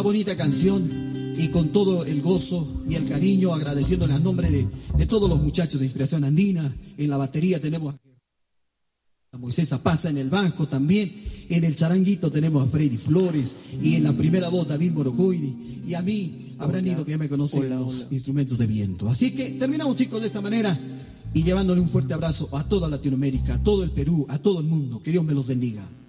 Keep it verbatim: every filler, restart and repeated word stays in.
bonita canción y con todo el gozo y el cariño, agradeciéndole a nombre de, de todos los muchachos de Inspiración Andina. En la batería tenemos a Moisés Apaza, en el bajo también, en el charanguito tenemos a Freddy Flores y en la primera voz David Morocoiri, y a mí habrán hola, ido que ya me conocen hola, los hola. instrumentos de viento. Así que terminamos, chicos, de esta manera y llevándole un fuerte abrazo a toda Latinoamérica, a todo el Perú, a todo el mundo. Que Dios me los bendiga.